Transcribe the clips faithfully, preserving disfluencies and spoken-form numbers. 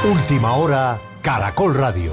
Última hora, Caracol Radio.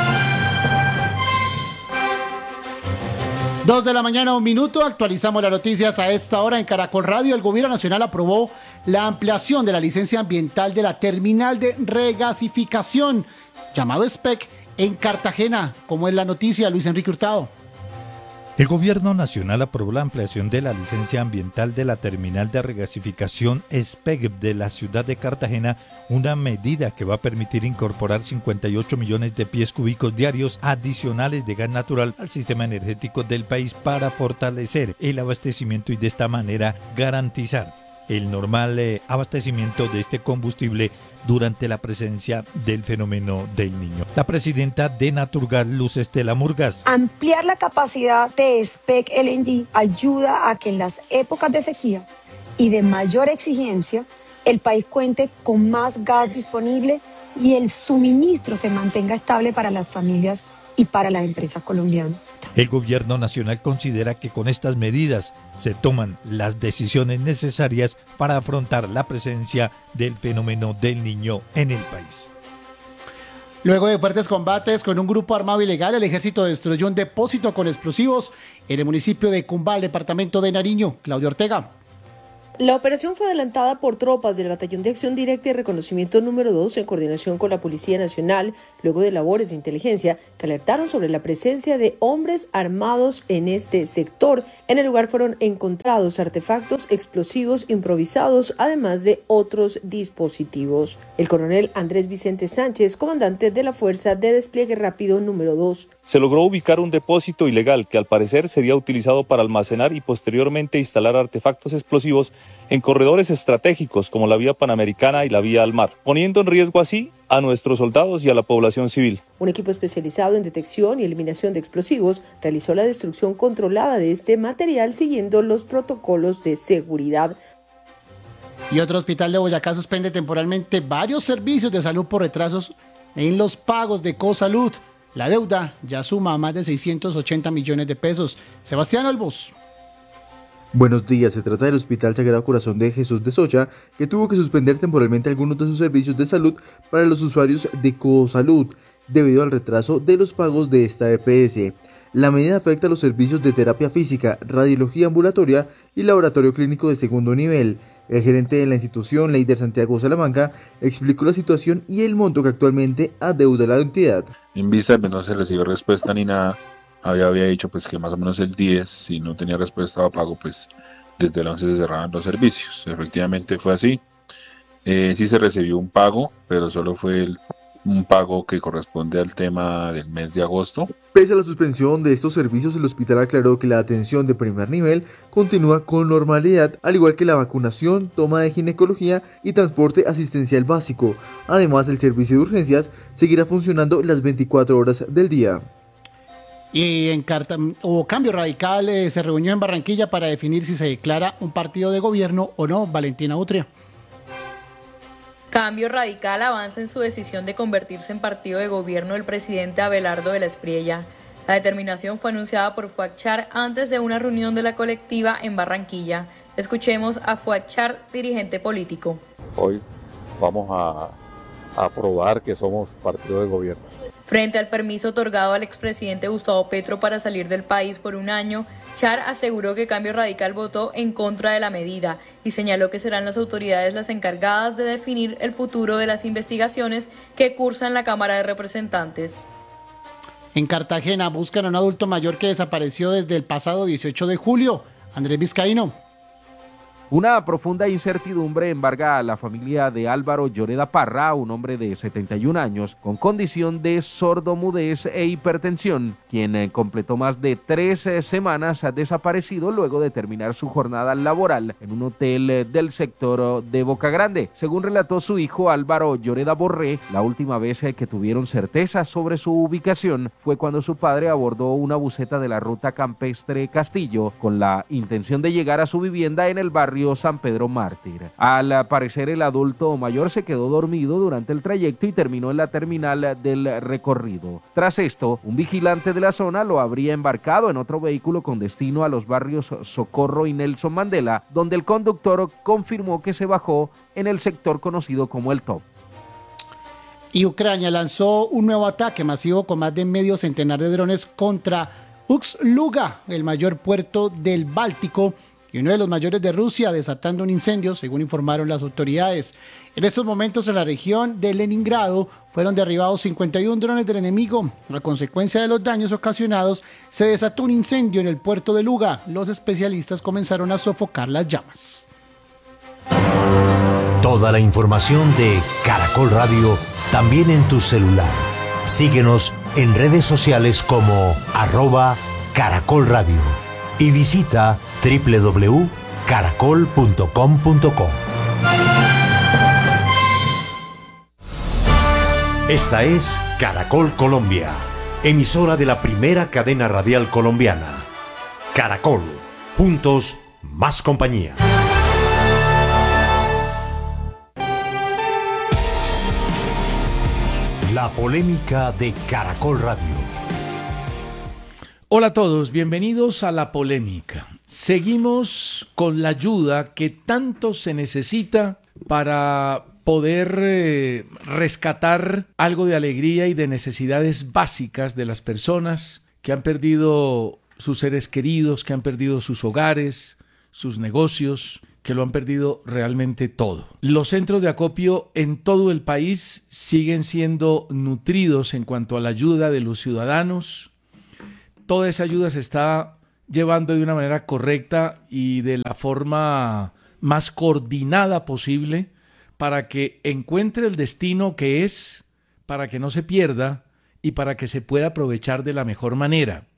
Dos de la mañana, un minuto, actualizamos las noticias a esta hora en Caracol Radio. El Gobierno Nacional aprobó la ampliación de la licencia ambiental de la terminal de regasificación, llamado S P E C, en Cartagena. ¿Cómo es la noticia, Luis Enrique Hurtado? El Gobierno Nacional aprobó la ampliación de la licencia ambiental de la terminal de regasificación S P E C de la ciudad de Cartagena, una medida que va a permitir incorporar cincuenta y ocho millones de pies cúbicos diarios adicionales de gas natural al sistema energético del país para fortalecer el abastecimiento y de esta manera garantizar el normal eh, abastecimiento de este combustible durante la presencia del fenómeno del Niño. La presidenta de Naturgas, Luz Estela Murgas. Ampliar la capacidad de S P E C L N G ayuda a que en las épocas de sequía y de mayor exigencia el país cuente con más gas disponible y el suministro se mantenga estable para las familias y para las empresas colombianas. El Gobierno Nacional considera que con estas medidas se toman las decisiones necesarias para afrontar la presencia del fenómeno del Niño en el país. Luego de fuertes combates con un grupo armado ilegal, el ejército destruyó un depósito con explosivos en el municipio de Cumbal, departamento de Nariño. Claudia Ortega. La operación fue adelantada por tropas del Batallón de Acción Directa y Reconocimiento número dos en coordinación con la Policía Nacional, luego de labores de inteligencia que alertaron sobre la presencia de hombres armados en este sector. En el lugar fueron encontrados artefactos explosivos improvisados, además de otros dispositivos. El coronel Andrés Vicente Sánchez, comandante de la Fuerza de Despliegue Rápido número dos. Se logró ubicar un depósito ilegal que al parecer sería utilizado para almacenar y posteriormente instalar artefactos explosivos en corredores estratégicos como la vía Panamericana y la vía al mar, poniendo en riesgo así a nuestros soldados y a la población civil. Un equipo especializado en detección y eliminación de explosivos realizó la destrucción controlada de este material siguiendo los protocolos de seguridad. Y otro hospital de Boyacá suspende temporalmente varios servicios de salud por retrasos en los pagos de Cosalud. La deuda ya suma más de seiscientos ochenta millones de pesos. Sebastián Albos. Buenos días, se trata del Hospital Sagrado Corazón de Jesús de Socha, que tuvo que suspender temporalmente algunos de sus servicios de salud para los usuarios de Cosalud, debido al retraso de los pagos de esta E P S. La medida afecta a los servicios de terapia física, radiología ambulatoria y laboratorio clínico de segundo nivel. El gerente de la institución, Leider Santiago Salamanca, explicó la situación y el monto que actualmente adeuda la entidad. En vista de que no se recibió respuesta ni nada, había, había dicho pues que más o menos el diez, si no tenía respuesta a pago, pues desde el once se cerraban los servicios. Efectivamente fue así. Eh, sí se recibió un pago, pero solo fue el, un pago que corresponde al tema del mes de agosto. Pese a la suspensión de estos servicios, el hospital aclaró que la atención de primer nivel continúa con normalidad, al igual que la vacunación, toma de ginecología y transporte asistencial básico. Además, el servicio de urgencias seguirá funcionando las veinticuatro horas del día. Y en Carta, hubo cambio radical, eh, se reunió en Barranquilla para definir si se declara un partido de gobierno o no. Valentina Utria. Cambio Radical avanza en su decisión de convertirse en partido de gobierno del presidente Abelardo de la Espriella. La determinación fue anunciada por Fuachar antes de una reunión de la colectiva en Barranquilla. Escuchemos a Fuachar, dirigente político. Hoy vamos a, a aprobar que somos partido de gobierno. Frente al permiso otorgado al expresidente Gustavo Petro para salir del país por un año, Char aseguró que Cambio Radical votó en contra de la medida y señaló que serán las autoridades las encargadas de definir el futuro de las investigaciones que cursan la Cámara de Representantes. En Cartagena buscan a un adulto mayor que desapareció desde el pasado dieciocho de julio. Andrés Vizcaíno. Una profunda incertidumbre embarga a la familia de Álvaro Lloreda Parra, un hombre de setenta y un años con condición de sordomudez e hipertensión, quien eh, completó más de tres eh, semanas ha desaparecido luego de terminar su jornada laboral en un hotel eh, del sector de Boca Grande. Según relató su hijo Álvaro Lloreda Borré, la última vez eh, que tuvieron certeza sobre su ubicación fue cuando su padre abordó una buseta de la ruta campestre Castillo con la intención de llegar a su vivienda en el barrio San Pedro Mártir. Al parecer, el adulto mayor se quedó dormido durante el trayecto y terminó en la terminal del recorrido. Tras esto, un vigilante de la zona lo habría embarcado en otro vehículo con destino a los barrios Socorro y Nelson Mandela, donde el conductor confirmó que se bajó en el sector conocido como El Top. Y Ucrania lanzó un nuevo ataque masivo con más de medio centenar de drones contra Ust-Luga, el mayor puerto del Báltico y uno de los mayores de Rusia, desatando un incendio, según informaron las autoridades. En estos momentos en la región de Leningrado fueron derribados cincuenta y uno drones del enemigo. A consecuencia de los daños ocasionados, se desató un incendio en el puerto de Luga. Los especialistas comenzaron a sofocar las llamas. Toda la información de Caracol Radio también en tu celular. Síguenos en redes sociales como arroba Caracol Radio y visita doble u doble u doble u punto caracol punto com punto co. Esta es Caracol Colombia, emisora de la primera cadena radial colombiana. Caracol, juntos más compañía. La polémica de Caracol Radio. Hola a todos, bienvenidos a La Polémica. Seguimos con la ayuda que tanto se necesita para poder eh, rescatar algo de alegría y de necesidades básicas de las personas que han perdido sus seres queridos, que han perdido sus hogares, sus negocios, que lo han perdido realmente todo. Los centros de acopio en todo el país siguen siendo nutridos en cuanto a la ayuda de los ciudadanos. Toda esa ayuda se está llevando de una manera correcta y de la forma más coordinada posible para que encuentre el destino que es, para que no se pierda y para que se pueda aprovechar de la mejor manera.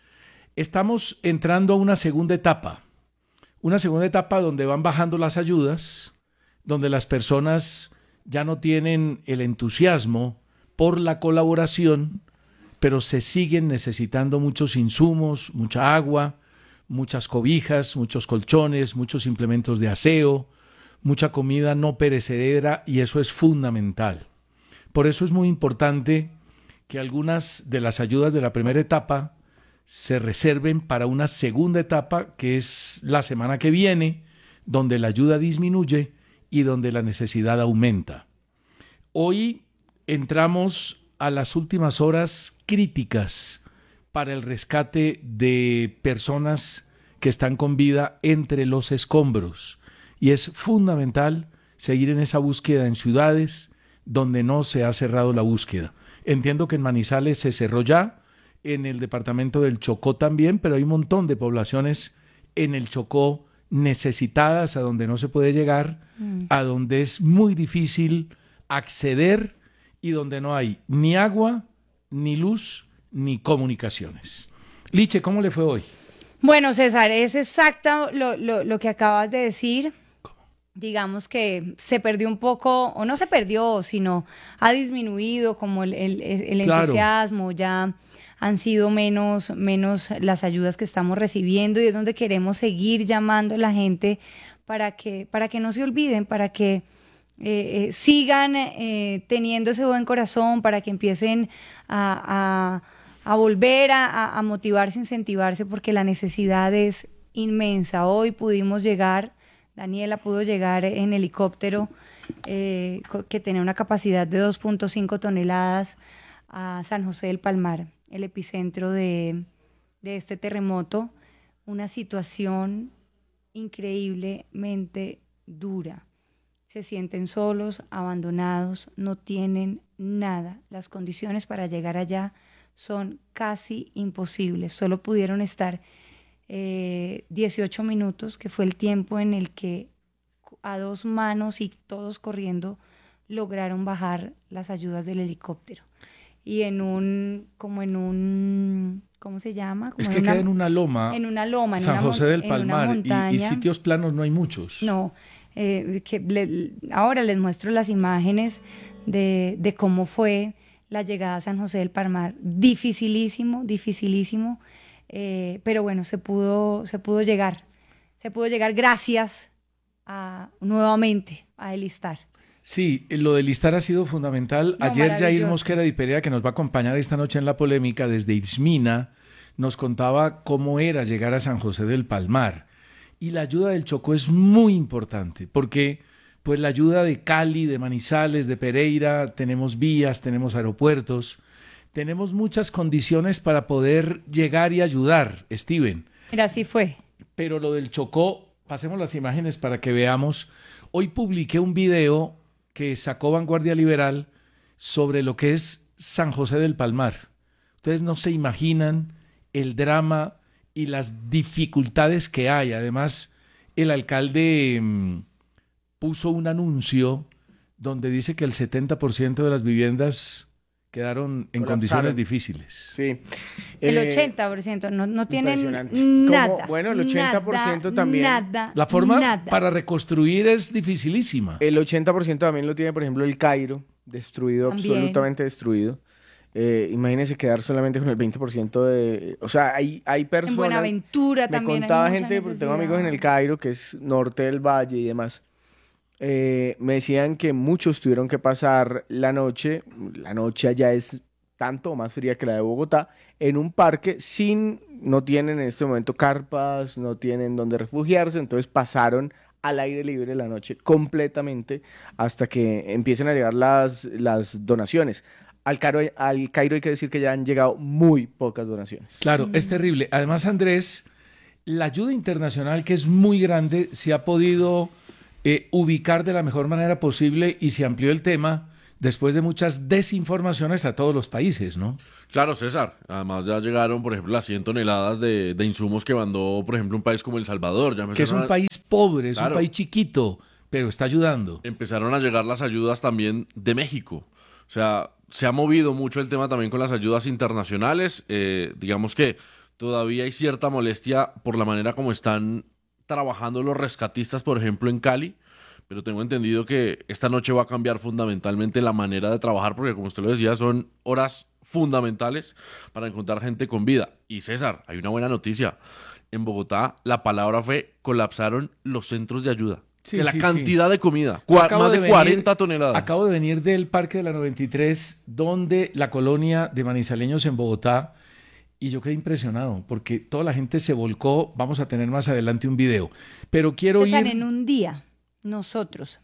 Estamos entrando a una segunda etapa. Una segunda etapa donde van bajando las ayudas, donde las personas ya no tienen el entusiasmo por la colaboración, pero se siguen necesitando muchos insumos, mucha agua, muchas cobijas, muchos colchones, muchos implementos de aseo, mucha comida no perecedera, y eso es fundamental. Por eso es muy importante que algunas de las ayudas de la primera etapa se reserven para una segunda etapa, que es la semana que viene, donde la ayuda disminuye y donde la necesidad aumenta. Hoy entramos a las últimas horas críticas para el rescate de personas que están con vida entre los escombros, y es fundamental seguir en esa búsqueda en ciudades donde no se ha cerrado la búsqueda. Entiendo que en Manizales se cerró ya, en el departamento del Chocó también, pero hay un montón de poblaciones en el Chocó necesitadas, a donde no se puede llegar, mm. a donde es muy difícil acceder y donde no hay ni agua, ni luz, ni comunicaciones. Liche, ¿cómo le fue hoy? Bueno, César, es exacto lo, lo, lo que acabas de decir. ¿Cómo? Digamos que se perdió un poco, o no se perdió, sino ha disminuido como el, el, el Claro. entusiasmo, ya han sido menos, menos las ayudas que estamos recibiendo, y es donde queremos seguir llamando a la gente para que, para que no se olviden, para que eh, eh, sigan eh, teniendo ese buen corazón, para que empiecen a, a, a volver a, a motivarse, incentivarse, porque la necesidad es inmensa. Hoy pudimos llegar, Daniela pudo llegar en helicóptero eh, que tenía una capacidad de dos punto cinco toneladas a San José del Palmar, el epicentro de, de este terremoto. Una situación increíblemente dura. Se sienten solos, abandonados, no tienen nada. Las condiciones para llegar allá son casi imposibles. Solo pudieron estar eh, dieciocho minutos, que fue el tiempo en el que a dos manos y todos corriendo lograron bajar las ayudas del helicóptero. Y en un, como en un, ¿cómo se llama? Como es en que una, queda en una loma, en una loma, en San una José del en una Palmar, montaña. y, y sitios planos no hay muchos. No, eh, que le, ahora les muestro las imágenes de, de cómo fue la llegada a San José del Palmar. Dificilísimo, dificilísimo, eh, pero bueno, se pudo, se pudo llegar, se pudo llegar gracias a, nuevamente a Elistar. Sí, lo del Listar ha sido fundamental. No, Ayer Jair maravilloso. Mosquera de Perea, que nos va a acompañar esta noche en La Polémica desde Izmina, nos contaba cómo era llegar a San José del Palmar. Y la ayuda del Chocó es muy importante, porque pues la ayuda de Cali, de Manizales, de Pereira, tenemos vías, tenemos aeropuertos, tenemos muchas condiciones para poder llegar y ayudar, Steven. Mira, así fue. Pero lo del Chocó, pasemos las imágenes para que veamos. Hoy publiqué un video que sacó Vanguardia Liberal sobre lo que es San José del Palmar. Ustedes no se imaginan el drama y las dificultades que hay. Además, el alcalde mmm, puso un anuncio donde dice que el setenta por ciento de las viviendas quedaron en condiciones difíciles. Sí. El Eh, ochenta por ciento no, no tienen Nada. nada. Bueno, el ochenta por ciento nada, también. Nada. La forma nada. para reconstruir es dificilísima. El ochenta por ciento también lo tiene, por ejemplo, el Cairo, destruido, También. absolutamente destruido. Eh, imagínense quedar solamente con el veinte por ciento de... O sea, hay, hay personas... En Buenaventura me también contaba hay mucha gente, porque tengo necesidad. amigos en el Cairo, que es norte del valle y demás. Eh, me decían que muchos tuvieron que pasar la noche, la noche allá es tanto o más fría que la de Bogotá, en un parque sin, no tienen en este momento carpas, no tienen donde refugiarse, entonces pasaron al aire libre la noche completamente hasta que empiecen a llegar las, las donaciones. Al Cairo, al Cairo hay que decir que ya han llegado muy pocas donaciones. Claro, es terrible. Además, Andrés, la ayuda internacional, que es muy grande, se ha podido eh, ubicar de la mejor manera posible y se amplió el tema después de muchas desinformaciones a todos los países, ¿no? Claro, César. Además ya llegaron, por ejemplo, las cien toneladas de, de insumos que mandó, por ejemplo, un país como El Salvador. Ya Que es un a... país pobre, es Claro. un país chiquito, pero está ayudando. Empezaron a llegar las ayudas también de México. O sea, se ha movido mucho el tema también con las ayudas internacionales. Eh, digamos que todavía hay cierta molestia por la manera como están trabajando los rescatistas, por ejemplo, en Cali. Pero tengo entendido que esta noche va a cambiar fundamentalmente la manera de trabajar, porque como usted lo decía, son horas fundamentales para encontrar gente con vida. Y César, hay una buena noticia. En Bogotá, la palabra fue, colapsaron los centros de ayuda. Sí, de la sí, cantidad sí. de comida, Yo cua- acabo más de, de venir- cuarenta toneladas. Acabo de venir del Parque de la noventa y tres, donde la colonia de manizaleños en Bogotá, y yo quedé impresionado, porque toda la gente se volcó. Vamos a tener más adelante un video. Pero quiero César, ir... en un día, nosotros,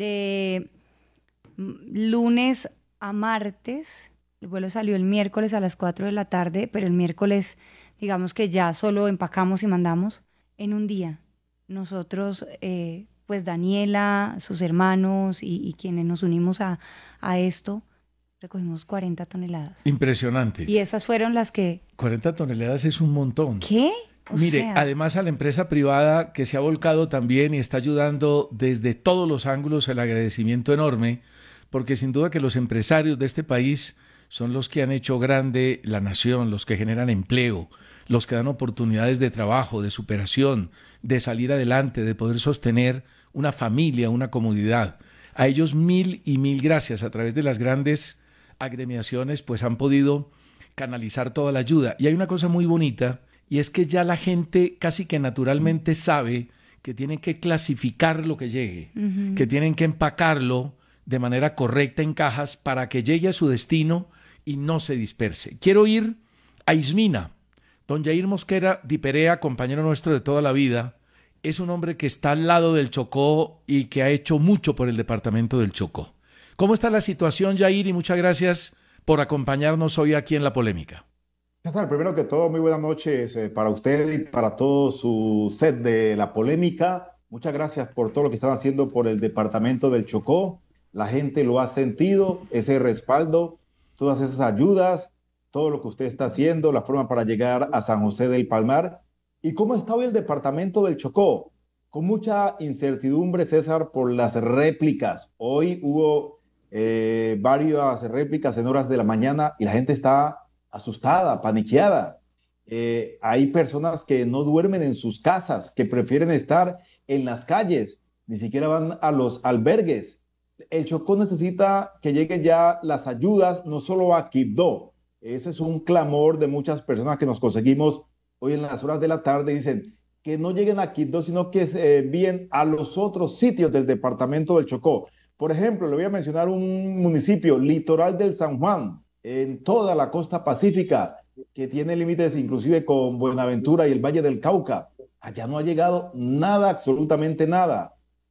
de mm, lunes a martes, el vuelo salió el miércoles a las cuatro de la tarde, pero el miércoles, digamos que ya solo empacamos y mandamos. En un día, nosotros, eh, pues Daniela, sus hermanos y, y quienes nos unimos a, a esto, recogimos cuarenta toneladas. Impresionante. Y esas fueron las que... cuarenta toneladas es un montón. ¿Qué? O Mire, sea, además a la empresa privada que se ha volcado también y está ayudando desde todos los ángulos, el agradecimiento enorme, porque sin duda que los empresarios de este país son los que han hecho grande la nación, los que generan empleo, los que dan oportunidades de trabajo, de superación, de salir adelante, de poder sostener una familia, una comunidad. A ellos mil y mil gracias. A través de las grandes agremiaciones, pues han podido canalizar toda la ayuda. Y hay una cosa muy bonita, y es que ya la gente casi que naturalmente sabe que tienen que clasificar lo que llegue, Ujú. que tienen que empacarlo de manera correcta en cajas para que llegue a su destino y no se disperse. Quiero ir a Ismina. Don Yair Mosquera Di Perea, compañero nuestro de toda la vida, es un hombre que está al lado del Chocó y que ha hecho mucho por el departamento del Chocó. ¿Cómo está la situación, Yair? Y muchas gracias por acompañarnos hoy aquí en La Polémica. César, primero que todo, muy buenas noches eh, para usted y para todo su set de La Polémica. Muchas gracias por todo lo que están haciendo por el departamento del Chocó. La gente lo ha sentido, ese respaldo, todas esas ayudas, todo lo que usted está haciendo, la forma para llegar a San José del Palmar. ¿Y cómo está hoy el departamento del Chocó? Con mucha incertidumbre, César, por las réplicas. Hoy hubo eh, varias réplicas en horas de la mañana y la gente está asustada, paniqueada. Eh, hay personas que no duermen en sus casas, que prefieren estar en las calles, ni siquiera van a los albergues. El Chocó necesita que lleguen ya las ayudas, no solo a Quibdó. Ese es un clamor de muchas personas que nos conseguimos hoy en las horas de la tarde. Dicen que no lleguen a Quibdó, sino que se envíen a los otros sitios del departamento del Chocó. Por ejemplo, le voy a mencionar un municipio, Litoral del San Juan, en toda la costa pacífica, que tiene límites inclusive con Buenaventura y el Valle del Cauca. Allá no ha llegado nada, absolutamente nada.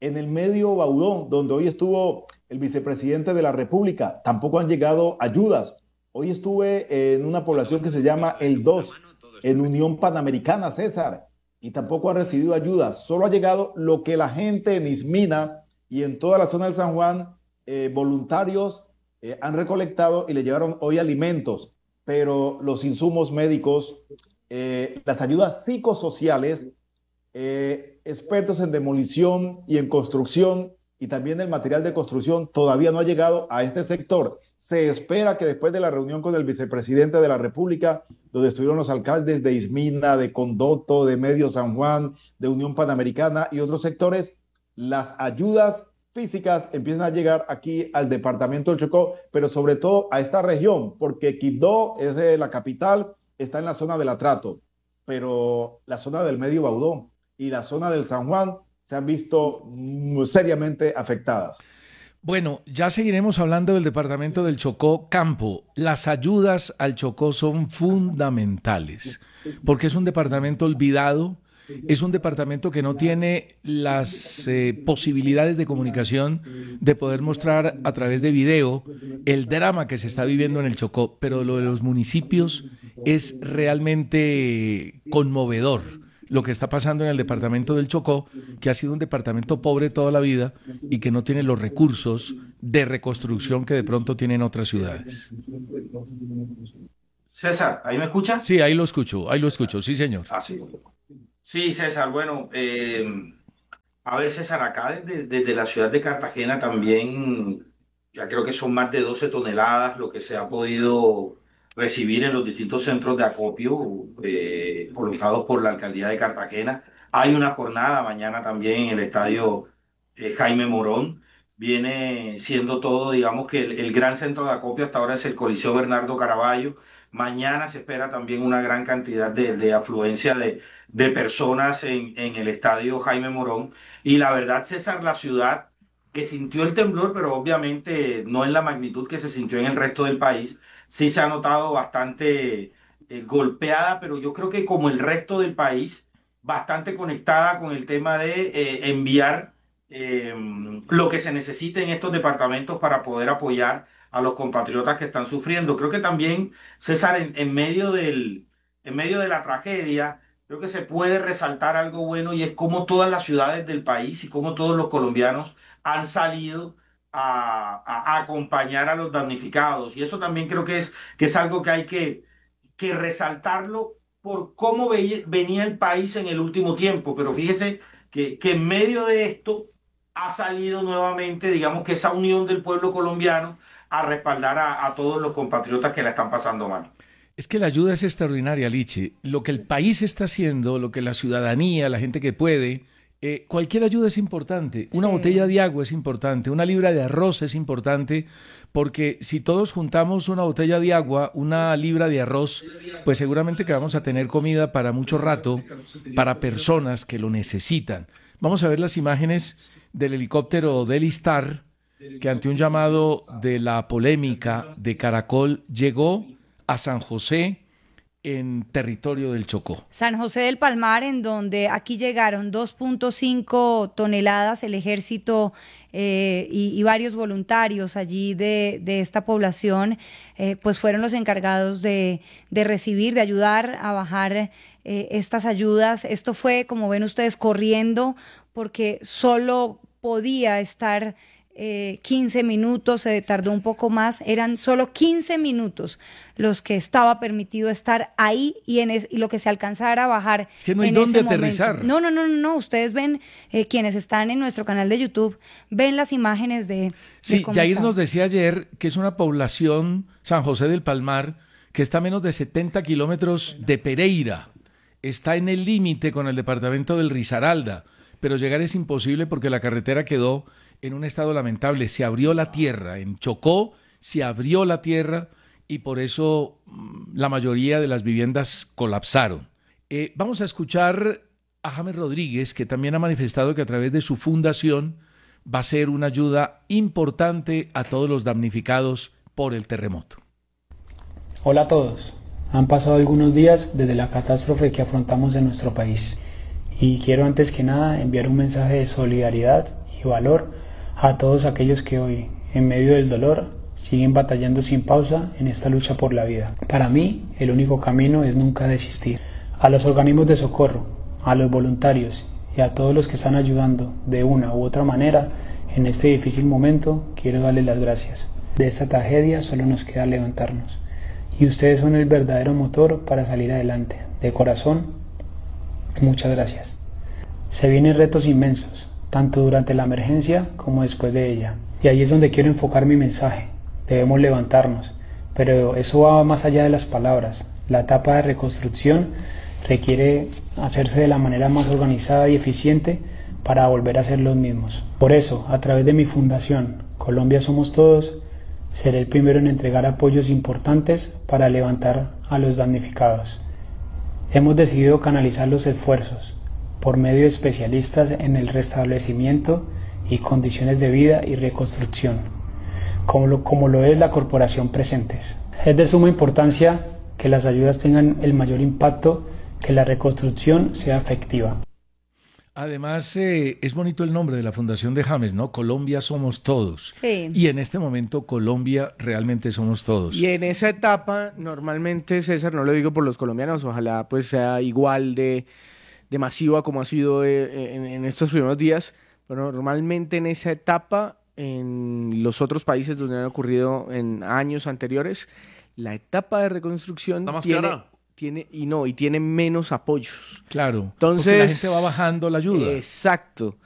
En el medio Baudón, donde hoy estuvo el vicepresidente de la República, tampoco han llegado ayudas. Hoy estuve en una población que se llama El dos, en Unión Panamericana, César, y tampoco han recibido ayudas. Solo ha llegado lo que la gente en Ismina y en toda la zona del San Juan, eh, voluntarios eh, han recolectado y le llevaron hoy alimentos, pero los insumos médicos, eh, las ayudas psicosociales, eh, expertos en demolición y en construcción y también el material de construcción todavía no ha llegado a este sector. Se espera que después de la reunión con el vicepresidente de la República, donde estuvieron los alcaldes de Ismina, de Condoto, de Medio San Juan, de Unión Panamericana y otros sectores, las ayudas físicas empiezan a llegar aquí al departamento del Chocó, pero sobre todo a esta región, porque Quibdó es de la capital, está en la zona del Atrato, pero la zona del Medio Baudón y la zona del San Juan se han visto muy seriamente afectadas. Bueno, ya seguiremos hablando del departamento del Chocó Campo. Las ayudas al Chocó son fundamentales, porque es un departamento olvidado, es un departamento que no tiene las eh, posibilidades de comunicación de poder mostrar a través de video el drama que se está viviendo en el Chocó, pero lo de los municipios es realmente conmovedor. Lo que está pasando en el departamento del Chocó, que ha sido un departamento pobre toda la vida y que no tiene los recursos de reconstrucción que de pronto tienen otras ciudades. César, ¿ahí me escucha? Sí, ahí lo escucho, ahí lo escucho, sí señor. Ah, sí. Sí, César, bueno, eh, a ver César, acá desde, desde la ciudad de Cartagena también, ya creo que son más de doce toneladas lo que se ha podido recibir en los distintos centros de acopio eh, colocados por la alcaldía de Cartagena. Hay una jornada mañana también en el estadio eh, Jaime Morón. Viene siendo todo, digamos que el, el gran centro de acopio hasta ahora es el Coliseo Bernardo Caraballo. Mañana se espera también una gran cantidad de, de afluencia de, de personas en, en el estadio Jaime Morón. Y la verdad, César, la ciudad que sintió el temblor, pero obviamente no en la magnitud que se sintió en el resto del país, sí se ha notado bastante eh, golpeada, pero yo creo que como el resto del país, bastante conectada con el tema de eh, enviar eh, lo que se necesite en estos departamentos para poder apoyar a los compatriotas que están sufriendo. Creo que también, César, en, en, medio del, en medio de la tragedia, creo que se puede resaltar algo bueno y es cómo todas las ciudades del país y cómo todos los colombianos han salido A, a, a acompañar a los damnificados. Y eso también creo que es, que es algo que hay que, que resaltarlo por cómo ve, venía el país en el último tiempo. Pero fíjese que, que en medio de esto ha salido nuevamente, digamos que esa unión del pueblo colombiano a respaldar a, a todos los compatriotas que la están pasando mal. Es que la ayuda es extraordinaria, Liche. Lo que el país está haciendo, lo que la ciudadanía, la gente que puede... Eh, cualquier ayuda es importante, una sí. botella de agua es importante, una libra de arroz es importante, porque si todos juntamos una botella de agua, una libra de arroz, pues seguramente que vamos a tener comida para mucho rato, para personas que lo necesitan. Vamos a ver las imágenes del helicóptero del Istar, que ante un llamado de la polémica de Caracol llegó a San José, en territorio del Chocó. San José del Palmar, en donde aquí llegaron dos punto cinco toneladas, el ejército eh, y, y varios voluntarios allí de, de esta población, eh, pues fueron los encargados de, de recibir, de ayudar a bajar eh, estas ayudas. Esto fue, como ven ustedes, corriendo, porque solo podía estar Eh, quince minutos, se eh, tardó un poco más, eran solo quince minutos los que estaba permitido estar ahí y, en es, y lo que se alcanzara a bajar. Es que no hay dónde aterrizar. No, no, no, no, ustedes ven, eh, quienes están en nuestro canal de YouTube, ven las imágenes de, de Sí, cómo Yair estaba. nos decía ayer que es una población, San José del Palmar, que está a menos de setenta kilómetros de Pereira, está en el límite con el departamento del Risaralda, pero llegar es imposible porque la carretera quedó en un estado lamentable. Se abrió la tierra, en Chocó se abrió la tierra y por eso la mayoría de las viviendas colapsaron. Eh, vamos a escuchar a James Rodríguez, que también ha manifestado que a través de su fundación va a ser una ayuda importante a todos los damnificados por el terremoto. Hola a todos. Han pasado algunos días desde la catástrofe que afrontamos en nuestro país y quiero antes que nada enviar un mensaje de solidaridad y y valor a todos aquellos que hoy, en medio del dolor, siguen batallando sin pausa en esta lucha por la vida. Para mí, el único camino es nunca desistir. A los organismos de socorro, a los voluntarios y a todos los que están ayudando de una u otra manera en este difícil momento, quiero darles las gracias. De esta tragedia solo nos queda levantarnos. Y ustedes son el verdadero motor para salir adelante. De corazón, muchas gracias. Se vienen retos inmensos, tanto durante la emergencia como después de ella. Y ahí es donde quiero enfocar mi mensaje. Debemos levantarnos, pero eso va más allá de las palabras. La etapa de reconstrucción requiere hacerse de la manera más organizada y eficiente para volver a ser los mismos. Por eso, a través de mi fundación, Colombia Somos Todos, seré el primero en entregar apoyos importantes para levantar a los damnificados. Hemos decidido canalizar los esfuerzos por medio de especialistas en el restablecimiento y condiciones de vida y reconstrucción, como lo, como lo es la Corporación Presentes. Es de suma importancia que las ayudas tengan el mayor impacto, que la reconstrucción sea efectiva. Además, eh, es bonito el nombre de la Fundación de James, ¿no? Colombia Somos Todos. Sí. Y en este momento Colombia realmente somos todos. Y en esa etapa, normalmente, César, no lo digo por los colombianos, ojalá pues sea igual de, de masiva como ha sido eh, en, en estos primeros días, pero normalmente en esa etapa, en los otros países donde han ocurrido en años anteriores, la etapa de reconstrucción tiene, tiene y no y tiene menos apoyos. Claro. Entonces porque la gente va bajando la ayuda. Exacto.